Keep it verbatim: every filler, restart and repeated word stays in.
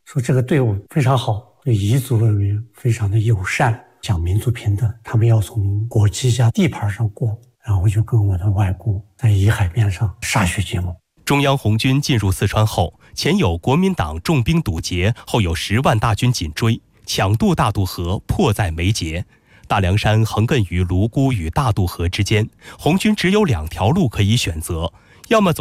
说这个队伍非常好，对彝族人民非常的友善，讲民族平等，他们要从国旗下地盘上过，然后就跟我的外公在沂海边上歃血结盟。 中央红军进入四川后，前有国民党重兵堵截，后有十万大军紧追，抢渡大渡河迫在眉睫。大凉山横亘于泸沽与大渡河之间，红军只有两条路可以选择，要么走